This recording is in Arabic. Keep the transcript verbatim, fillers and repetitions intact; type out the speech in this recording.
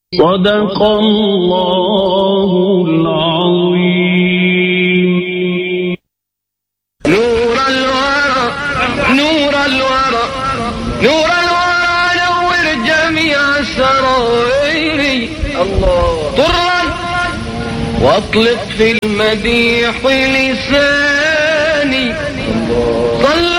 صدق الله العظيم. نور الورى نور الورى نور الورى نور جميع سرائري الله طرا واطلق في المديح لساني الله